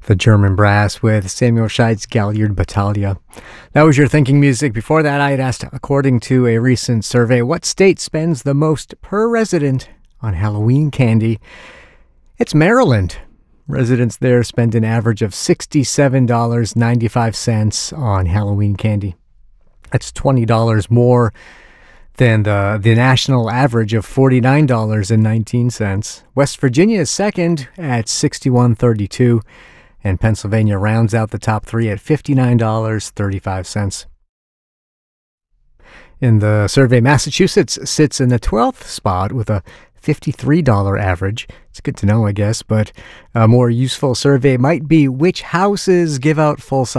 The German Brass with Samuel Scheidt's Galliard Battaglia. That was your thinking music. Before that, I had asked, according to a recent survey, what state spends the most per resident on Halloween candy? It's Maryland. Residents there spend an average of $67.95 on Halloween candy. That's $20 more than the national average of $49.19. West Virginia is second at $61.32, and Pennsylvania rounds out the top three at $59.35. In the survey, Massachusetts sits in the 12th spot with a $53 average. It's good to know, I guess, but a more useful survey might be which houses give out full-size